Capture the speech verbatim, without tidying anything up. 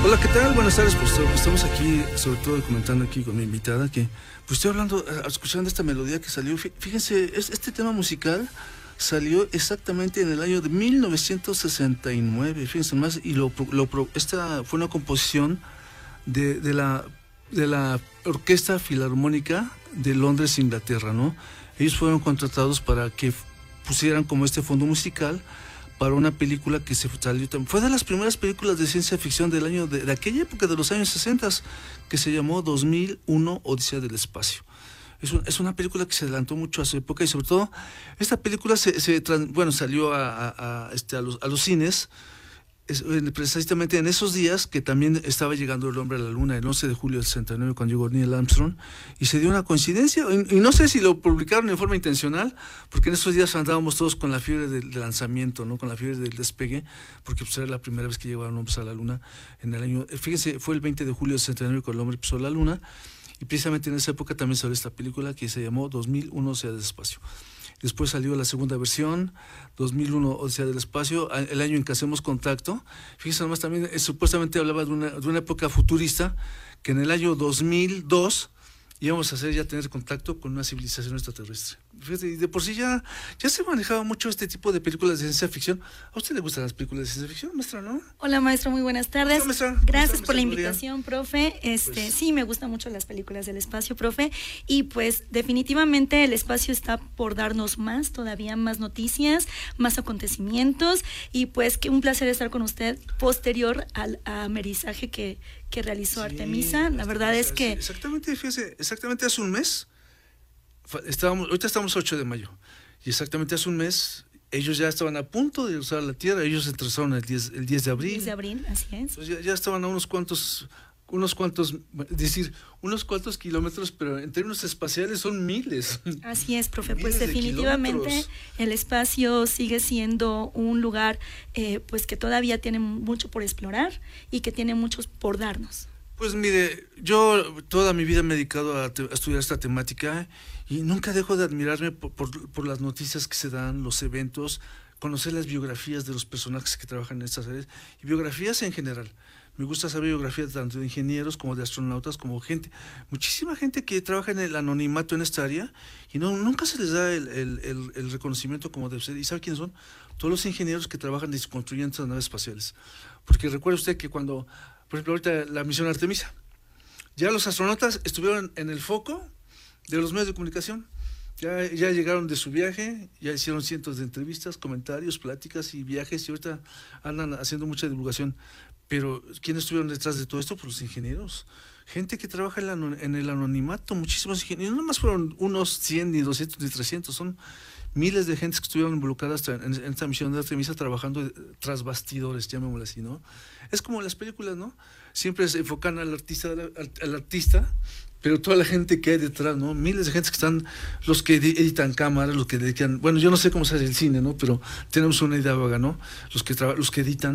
Hola, ¿qué tal? Buenas tardes, pues estamos aquí, sobre todo comentando aquí con mi invitada, que pues estoy hablando, escuchando esta melodía que salió. Fíjense, este tema musical salió exactamente en el año de mil novecientos sesenta y nueve, fíjense más, y lo, lo, esta fue una composición de, de, la, de la Orquesta Filarmónica de Londres, Inglaterra, ¿no? Ellos fueron contratados para que pusieran como este fondo musical para una película que se salió también. Fue de las primeras películas de ciencia ficción del año, de, de aquella época, de los años sesenta, que se llamó dos mil uno, Odisea del Espacio. Es, un, es una película que se adelantó mucho a su época, y sobre todo, esta película se, se bueno, salió a, a, a, este, a, los, a los cines, es, precisamente en esos días que también estaba llegando el hombre a la luna, el once de julio del sesenta y nueve, cuando llegó Neil Armstrong, y se dio una coincidencia, y, y no sé si lo publicaron en forma intencional, porque en esos días andábamos todos con la fiebre del, del lanzamiento, ¿no? Con la fiebre del despegue, porque pues, era la primera vez que llegaron hombres a la luna en el año, fíjense, fue el veinte de julio del sesenta y nueve cuando el hombre pisó la luna, y precisamente en esa época también salió esta película que se llamó dos mil uno, Odisea del Espacio. Después salió la segunda versión, dos mil uno, Odisea del Espacio, el año en que hacemos contacto. Fíjense nomás, también eh, supuestamente hablaba de una, de una época futurista, que en el año dos mil dos íbamos a hacer ya tener contacto con una civilización extraterrestre. Fíjate, y de por sí ya, ya se manejaba mucho este tipo de películas de ciencia ficción. ¿A usted le gustan las películas de ciencia ficción, maestra, no? Hola, maestro, muy buenas tardes. Hola, maestra. Gracias ¿Cómo está, por la maestra invitación, profe. Este, pues... Sí, me gustan mucho las películas del espacio, profe. Y pues definitivamente el espacio está por darnos más, todavía más noticias, más acontecimientos. Y pues que un placer estar con usted posterior al amerizaje que, que realizó sí, Artemisa. La verdad es que... Exactamente, fíjese, exactamente hace un mes, estábamos, ahorita estamos ocho de mayo, y exactamente hace un mes, ellos ya estaban a punto de usar la Tierra, ellos se entregaron el diez, el diez de abril. diez de abril, así es. Entonces ya, ya estaban a unos cuantos, unos cuantos, es decir, unos cuantos kilómetros, pero en términos espaciales son miles. Así es, profe, pues definitivamente el espacio sigue siendo un lugar eh, pues que todavía tiene mucho por explorar y que tiene muchos por darnos. Pues mire, yo toda mi vida me he dedicado a, te, a estudiar esta temática y nunca dejo de admirarme por, por, por las noticias que se dan, los eventos, conocer las biografías de los personajes que trabajan en estas áreas y biografías en general. Me gusta saber biografías tanto de ingenieros como de astronautas, como gente, muchísima gente que trabaja en el anonimato en esta área y no, nunca se les da el, el, el, el reconocimiento como debe ser. ¿Y sabe quiénes son? Todos los ingenieros que trabajan y construyen estas naves espaciales. Porque recuerde usted que cuando... Por ejemplo, ahorita la misión Artemisa, ya los astronautas estuvieron en el foco de los medios de comunicación, ya, ya llegaron de su viaje, ya hicieron cientos de entrevistas, comentarios, pláticas y viajes, y ahorita andan haciendo mucha divulgación. Pero, ¿quiénes estuvieron detrás de todo esto? Pues los ingenieros, gente que trabaja en, la, en el anonimato, muchísimos ingenieros, no más fueron unos cien, ni doscientos, ni trescientos, son miles de gentes que estuvieron involucradas en, en esta misión de Artemisa trabajando tras bastidores, llamémoslo así, ¿no? Es como las películas, ¿no? Siempre se enfocan al artista, al, al artista, pero toda la gente que hay detrás, ¿no? Miles de gentes que están, los que editan cámaras, los que dedican, bueno, yo no sé cómo se hace el cine, ¿no? Pero tenemos una idea vaga, ¿no? Los que, los que editan